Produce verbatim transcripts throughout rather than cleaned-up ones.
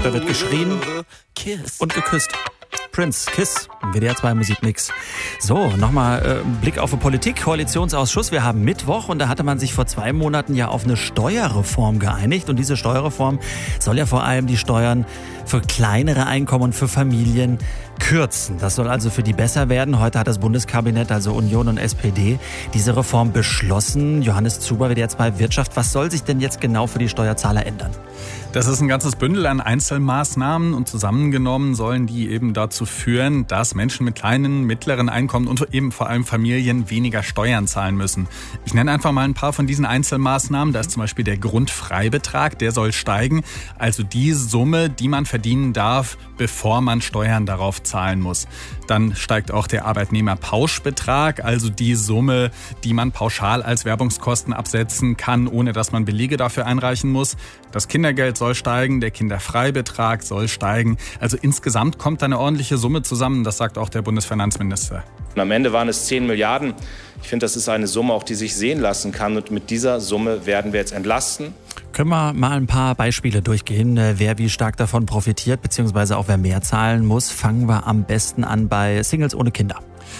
Da wird geschrien und geküsst. Prince, Kiss, W D R zwei Musikmix. So, nochmal äh, Blick auf den Politik-Koalitionsausschuss. Wir haben Mittwoch und da hatte man sich vor zwei Monaten ja auf eine Steuerreform geeinigt. Und diese Steuerreform soll ja vor allem die Steuern für kleinere Einkommen und für Familien kürzen. Das soll also für die besser werden. Heute hat das Bundeskabinett, also Union und S P D, diese Reform beschlossen. Johannes Zuber, W D R zwei Wirtschaft. Was soll sich denn jetzt genau für die Steuerzahler ändern? Das ist ein ganzes Bündel an Einzelmaßnahmen und zusammengenommen sollen die eben dazu führen, dass Menschen mit kleinen, mittleren Einkommen und eben vor allem Familien weniger Steuern zahlen müssen. Ich nenne einfach mal ein paar von diesen Einzelmaßnahmen. Da ist zum Beispiel der Grundfreibetrag, der soll steigen. Also die Summe, die man verdienen darf, bevor man Steuern darauf zahlen muss. Dann steigt auch der Arbeitnehmerpauschbetrag, also die Summe, die man pauschal als Werbungskosten absetzen kann, ohne dass man Belege dafür einreichen muss. Das Kindergeld soll steigen, der Kinderfreibetrag soll steigen. Also insgesamt kommt da eine ordentliche Summe zusammen, das sagt auch der Bundesfinanzminister. Und am Ende waren es zehn Milliarden. Ich finde, das ist eine Summe, auch die sich sehen lassen kann. Und mit dieser Summe werden wir jetzt entlasten. Können wir mal ein paar Beispiele durchgehen, wer wie stark davon profitiert, beziehungsweise auch wer mehr zahlen muss. Fangen wir am besten an bei Singles ohne Kinder.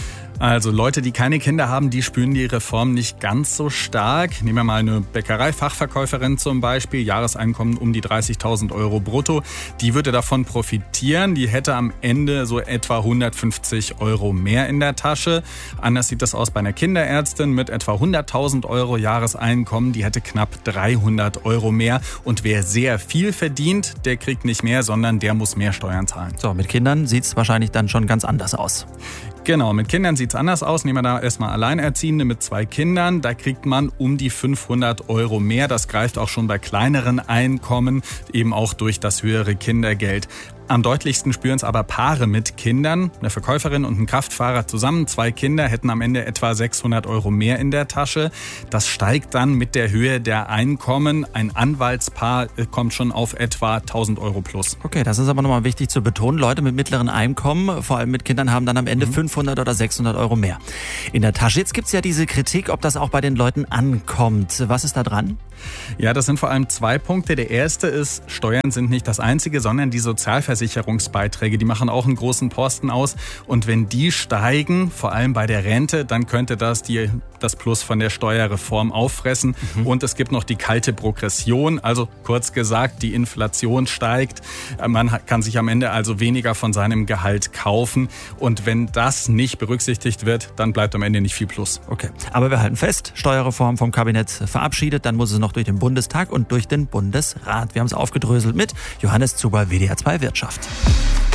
Also Leute, die keine Kinder haben, die spüren die Reform nicht ganz so stark. Nehmen wir mal eine Bäckerei-Fachverkäuferin zum Beispiel, Jahreseinkommen um die dreißigtausend Euro brutto. Die würde davon profitieren, die hätte am Ende so etwa hundertfünfzig Euro mehr in der Tasche. Anders sieht das aus bei einer Kinderärztin mit etwa hunderttausend Euro Jahreseinkommen, die hätte knapp dreihundert Euro mehr. Und wer sehr viel verdient, der kriegt nicht mehr, sondern der muss mehr Steuern zahlen. So, mit Kindern sieht es wahrscheinlich dann schon ganz anders aus. Genau, mit Kindern sieht es anders aus. Nehmen wir da erstmal Alleinerziehende mit zwei Kindern. Da kriegt man um die fünfhundert Euro mehr. Das greift auch schon bei kleineren Einkommen, eben auch durch das höhere Kindergeld. Am deutlichsten spüren es aber Paare mit Kindern. Eine Verkäuferin und ein Kraftfahrer zusammen, zwei Kinder, hätten am Ende etwa sechshundert Euro mehr in der Tasche. Das steigt dann mit der Höhe der Einkommen. Ein Anwaltspaar kommt schon auf etwa tausend Euro plus. Okay, das ist aber nochmal wichtig zu betonen. Leute mit mittleren Einkommen, vor allem mit Kindern, haben dann am Ende mhm. fünfhundert oder sechshundert Euro mehr in der Tasche. Jetzt gibt es ja diese Kritik, ob das auch bei den Leuten ankommt. Was ist da dran? Ja, das sind vor allem zwei Punkte. Der erste ist, Steuern sind nicht das Einzige, sondern die Sozialversicherungsbeiträge, die machen auch einen großen Posten aus. Und wenn die steigen, vor allem bei der Rente, dann könnte das die, das Plus von der Steuerreform auffressen. Mhm. Und es gibt noch die kalte Progression, also kurz gesagt, die Inflation steigt. Man kann sich am Ende also weniger von seinem Gehalt kaufen. Und wenn das nicht berücksichtigt wird, dann bleibt am Ende nicht viel Plus. Okay, aber wir halten fest, Steuerreform vom Kabinett verabschiedet, dann muss es noch durch den Bundestag und durch den Bundesrat. Wir haben es aufgedröselt mit Johannes Zuber, W D R zwei Wirtschaft.